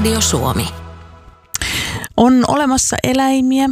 Radio Suomi. On olemassa eläimiä,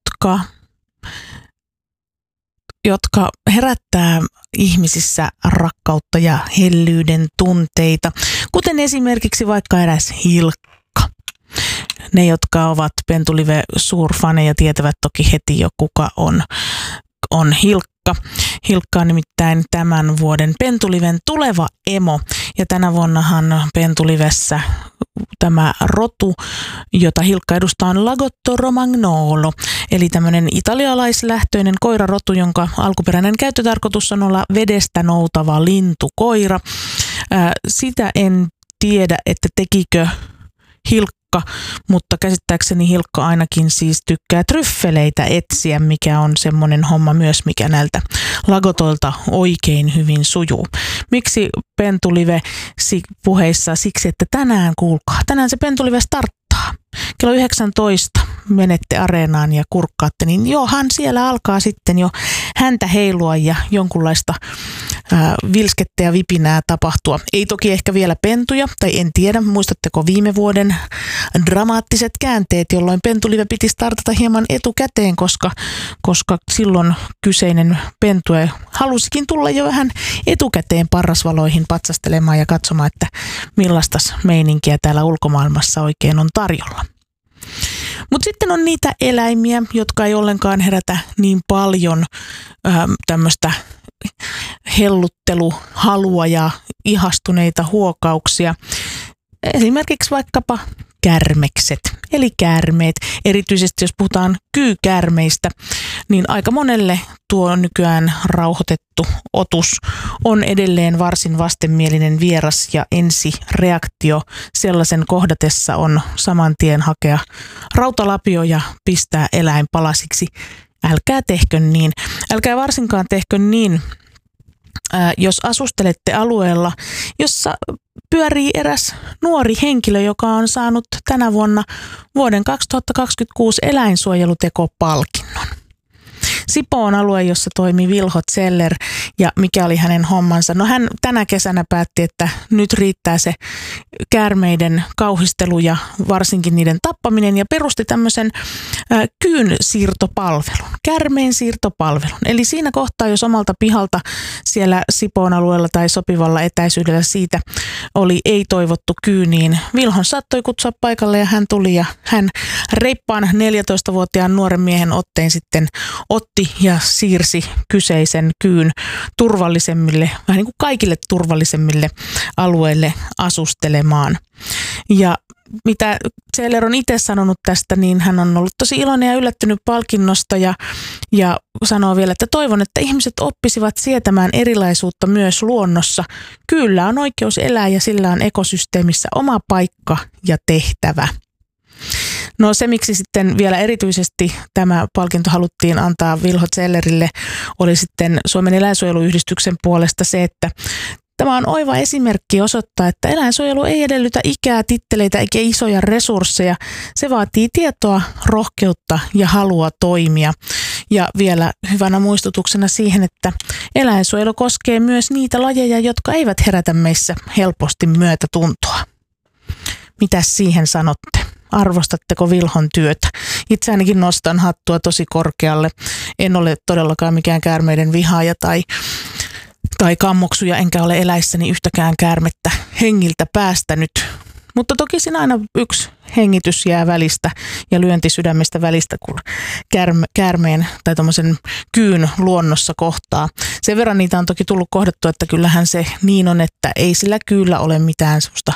jotka herättää ihmisissä rakkautta ja hellyyden tunteita, kuten esimerkiksi vaikka eräs hilkka. Ne, jotka ovat Pentulive-suurfaneja, tietävät toki heti jo, kuka on hilkka. Hilkka on nimittäin tämän vuoden Pentuliven tuleva emo, ja tänä vuonnahan Pentulivessä tämä rotu, jota hilkka edustaa, on Lagotto Romagnolo, eli tämmöinen italialaislähtöinen koirarotu, jonka alkuperäinen käyttötarkoitus on olla vedestä noutava lintukoira. Sitä en tiedä, että tekikö hilkka, mutta käsittääkseni hilkka ainakin siis tykkää tryffeleitä etsiä, mikä on semmoinen homma myös, mikä näiltä Lagotolta oikein hyvin sujuu. Miksi Pentulive puheissa? Siksi, että tänään se Pentulive starttaa. Kello 19 menette areenaan ja kurkkaatte, niin johan siellä alkaa sitten jo häntä heilua ja jonkunlaista vilskettä ja vipinää tapahtua. Ei toki ehkä vielä pentuja, tai en tiedä, muistatteko viime vuoden dramaattiset käänteet, jolloin Pentulive piti startata hieman etukäteen, koska silloin kyseinen pentue halusikin tulla jo vähän etukäteen parrasvaloihin patsastelemaan ja katsomaan, että millaista meininkiä täällä ulkomaailmassa oikein on tarjolla. Mutta sitten on niitä eläimiä, jotka ei ollenkaan herätä niin paljon tämmöistä hellutteluhalua ja ihastuneita huokauksia. Esimerkiksi vaikkapa kärmekset, eli käärmeet. Erityisesti jos puhutaan kyykäärmeistä, niin aika monelle tuo nykyään rauhoitettu otus on edelleen varsin vastenmielinen vieras, ja ensireaktio sellaisen kohdatessa on saman tien hakea rautalapio ja pistää eläin palasiksi. Älkää tehkö niin. Älkää varsinkaan tehkö niin, jos asustelette alueella, jossa pyörii eräs nuori henkilö, joka on saanut tänä vuonna vuoden 2026 eläinsuojelutekopalkinnon. Sipoo on alue, jossa toimi Vilho Zeller, ja mikä oli hänen hommansa? No hän tänä kesänä päätti, että nyt riittää se käärmeiden kauhistelu ja varsinkin niiden tappaminen, ja perusti tämmöisen kyynsiirtopalvelun, käärmeen siirtopalvelun. Eli siinä kohtaa, jos omalta pihalta siellä Sipoon alueella tai sopivalla etäisyydellä siitä oli ei-toivottu kyy, niin Vilhon saattoi kutsua paikalle, ja hän tuli, ja hän reippaan 14-vuotiaan nuoren miehen otteen sitten otti ja siirsi kyseisen kyyn turvallisemmille, vähän niin kuin kaikille turvallisemmille alueille asustelemaan. Ja mitä Zeller on itse sanonut tästä, niin hän on ollut tosi iloinen ja yllättynyt palkinnosta, ja sanoo vielä, että toivon, että ihmiset oppisivat sietämään erilaisuutta myös luonnossa. Kyllä on oikeus elää, ja sillä on ekosysteemissä oma paikka ja tehtävä. No se, miksi sitten vielä erityisesti tämä palkinto haluttiin antaa Vilho Zellerille, oli sitten Suomen eläinsuojeluyhdistyksen puolesta se, että tämä on oiva esimerkki osoittaa, että eläinsuojelu ei edellytä ikää, titteleitä eikä isoja resursseja. Se vaatii tietoa, rohkeutta ja halua toimia. Ja vielä hyvänä muistutuksena siihen, että eläinsuojelu koskee myös niitä lajeja, jotka eivät herätä meissä helposti myötätuntoa. Mitäs siihen sanotte? Arvostatteko Vilhon työtä? Itse ainakin nostan hattua tosi korkealle. En ole todellakaan mikään käärmeiden vihaaja tai kammoksuja, enkä ole eläissäni yhtäkään käärmettä hengiltä päästänyt. Mutta toki siinä aina yksi hengitys jää välistä ja lyönti sydämestä välistä, kun käärmeen tai tommosen kyyn luonnossa kohtaa. Sen verran niitä on toki tullut kohdattua, että kyllähän se niin on, että ei sillä kyyllä ole mitään semmoista